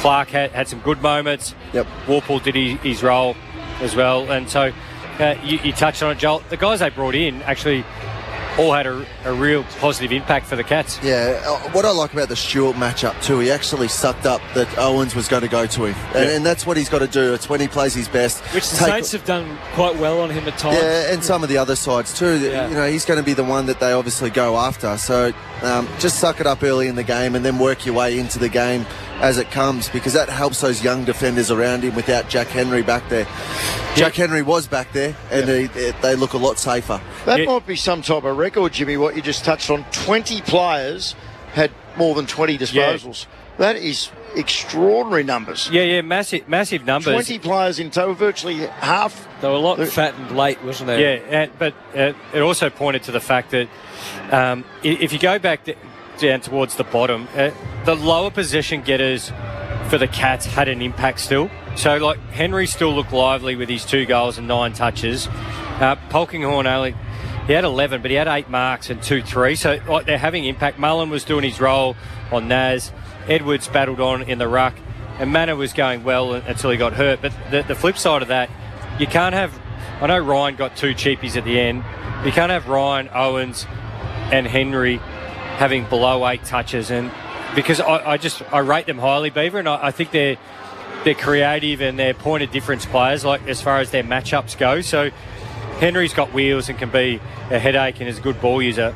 Clark had some good moments. Yep. Warple did his role as well. And so you touched on it, Joel. The guys they brought in actually all had a real positive impact for the Cats. Yeah, what I like about the Stewart matchup too, he actually sucked up that Owens was going to go to him. And that's what he's got to do. It's when he plays his best. Which the Saints have done quite well on him at times. Yeah, and some of the other sides too. Yeah. You know, he's going to be the one that they obviously go after. So just suck it up early in the game and then work your way into the game as it comes, because that helps those young defenders around him without Jack Henry back there. Jack Henry was back there, and they look a lot safer. That might be some type of record, Jimmy, what you just touched on. 20 players had more than 20 disposals. That is extraordinary numbers. Yeah, massive numbers. 20 players in total, virtually half. They were a lot fattened late, wasn't they? Yeah, but it also pointed to the fact that if you go back down towards the bottom, the lower possession getters for the Cats had an impact still. So, like, Henry still looked lively with his 2 goals and 9 touches. Polkinghorne he had 11, but he had 8 marks and 2-3. So, like, they're having impact. Mullen was doing his role on Naz. Edwards battled on in the ruck. And Manor was going well until he got hurt. But the flip side of that, you can't have... I know Ryan got 2 cheapies at the end. You can't have Ryan, Owens and Henry having below 8 touches. And because I rate them highly, Beaver, and I think they're creative and they're point of difference players, like as far as their matchups go. So Henry's got wheels and can be a headache and is a good ball user.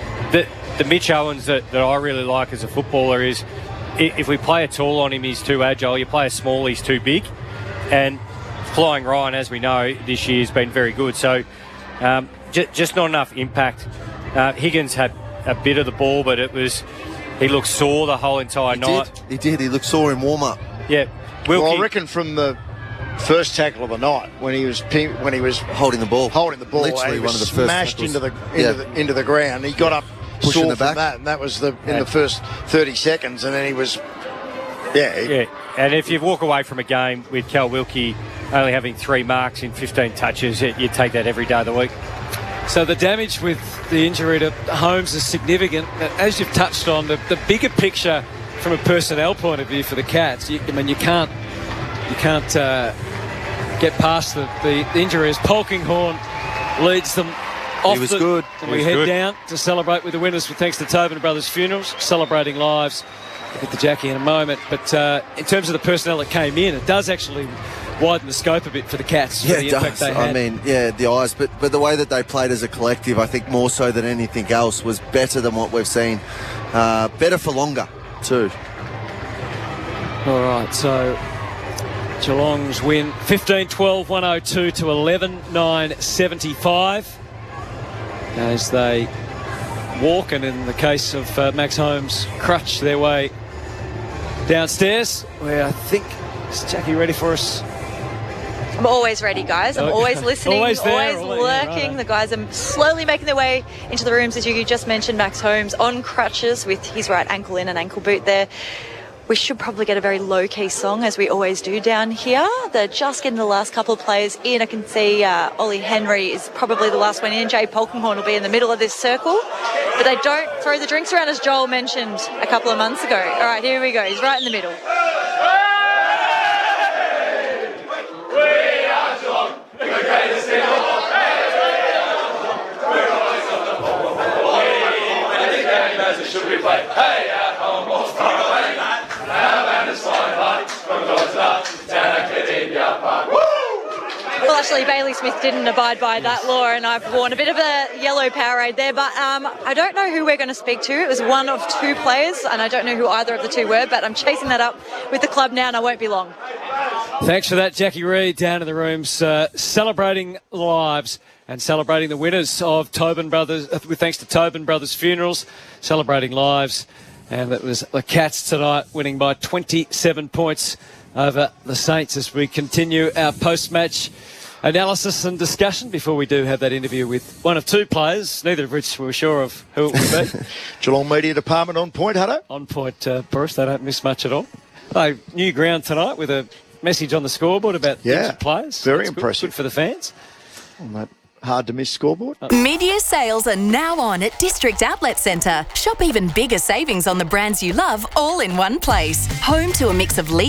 The Mitch Owens that I really like as a footballer is if we play a tall on him, he's too agile. You play a small, he's too big. And Flying Ryan, as we know, this year has been very good. So just not enough impact. Higgins had a bit of the ball, but he looked sore the whole entire night. He did. He looked sore in warm-up. Yeah. Well, I reckon from the first tackle of the night, when he was holding the ball, literally one of the first smashed tackles. into the ground. He got up pushing sore the from back. that, and that was in the first 30 seconds, and then he was And if you walk away from a game with Cal Wilkie only having 3 marks in 15 touches, you take that every day of the week. So the damage with the injury to Holmes is significant. As you've touched on, the bigger picture from a personnel point of view for the Cats, you can't get past the injury as Polkinghorne leads them off. He was good. And we head down to celebrate with the winners thanks to Tobin Brothers Funerals, celebrating lives. We'll get to Jackie in a moment. But in terms of the personnel that came in, it does actually widen the scope a bit for the Cats. Yeah, for the it impact does. they had. I mean, the eyes, but the way that they played as a collective, I think more so than anything else, was better than what we've seen. Better for longer, too. All right, so Geelong's win 15-12, 102 to 11-9-75 as they walk, and in the case of Max Holmes, crutch their way downstairs, where I think, is Jackie ready for us? I'm always ready, guys. I'm always listening, always there, lurking. right. The guys are slowly making their way into the rooms, as you just mentioned. Max Holmes on crutches with his right ankle in an ankle boot there. We should probably get a very low-key song, as we always do down here. They're just getting the last couple of players in. I can see Ollie Henry is probably the last one in. Jay Polkinghorne will be in the middle of this circle. But they don't throw the drinks around, as Joel mentioned a couple of months ago. All right, here we go. He's right in the middle. Should we play? Hey, at home, what's the way? And it's fine, like, from Georgia, down in your park. Well, actually, Bailey Smith didn't abide by that law, and I've worn a bit of a yellow Powerade there. But I don't know who we're going to speak to. It was one of 2 players, and I don't know who either of the 2 were, but I'm chasing that up with the club now, and I won't be long. Thanks for that, Jackie Reid, down in the rooms, celebrating lives and celebrating the winners of Tobin Brothers, thanks to Tobin Brothers Funerals, celebrating lives. And it was the Cats tonight winning by 27 points over the Saints as we continue our post-match analysis and discussion before we do have that interview with one of 2 players, neither of which we're sure of who it will be. Geelong Media Department on point, Hutto? On point, Boris. They don't miss much at all. New ground tonight with a message on the scoreboard about the players. Very That's impressive. Good for the fans. On that hard-to-miss scoreboard. Media sales are now on at District Outlet Centre. Shop even bigger savings on the brands you love all in one place. Home to a mix of